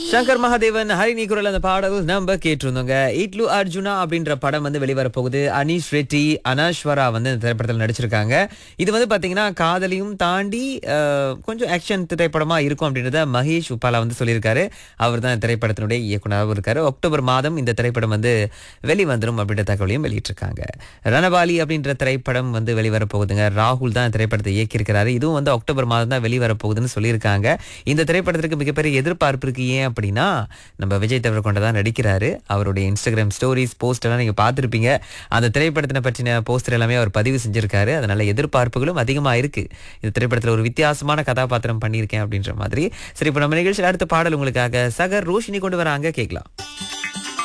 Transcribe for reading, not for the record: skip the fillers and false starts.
சங்கர் மகாதேவன் ஹரிணி குரல் அந்த பாடல் நம்ம கேட்டிருந்தோங்க. இட்லு அர்ஜுனா அப்படின்ற படம் வந்து வெளிவர போகுது. அனீஷ் ரெட்டி, அனாஸ்வரா வந்து இந்த திரைப்படத்தில் நடிச்சிருக்காங்க. இது வந்து பாத்தீங்கன்னா காதலையும் தாண்டி கொஞ்சம் ஆக்ஷன் திரைப்படமா இருக்கும் அப்படின்றத மகேஷ் உப்பாலா வந்து சொல்லியிருக்காரு. அவர் தான் திரைப்படத்தினுடைய இயக்குனராகவும் இருக்காரு. அக்டோபர் மாதம் இந்த திரைப்படம் வந்து வெளிவந்துடும் அப்படின்ற தகவலையும் வெளியிட்டிருக்காங்க. ரணபாலி அப்படின்ற திரைப்படம் வந்து வெளிவர போகுதுங்க. ராகுல் தான் திரைப்படத்தை இயக்கியிருக்கிறாரு. இதுவும் வந்து அக்டோபர் மாதம் தான் வெளிவர போகுதுன்னு சொல்லியிருக்காங்க. இந்த திரைப்படத்திற்கு மிகப்பெரிய எதிர்பார்ப்பு இருக்கு. ஏன் அப்படின்னா நம்ம விஜய் தேவரகொண்டா தான் நடிக்கிறாரு. அவருடைய இன்ஸ்டாகிராம் ஸ்டோரிஸ் போஸ்ட் எல்லாம் நீங்க பார்த்திருப்பீங்க. அந்த திரைப்படத்தினை பற்றின போஸ்டர் எல்லாமே அவர் பதிவு செஞ்சிருக்காரு. அதனால எதிர்பார்ப்புகளும் அதிகமா இருக்கு. இந்த திரைப்படத்துல ஒரு வித்தியாசமான கதாபாத்திரம் பண்ணியிருக்கேன் அப்படின்ற மாதிரி. சரி, இப்போ நம்ம நிகழ்ச்சியில் அடுத்த பாடல் உங்களுக்காக சகர் ரோஷினி கொண்டு வராங்க, கேட்கலாம்.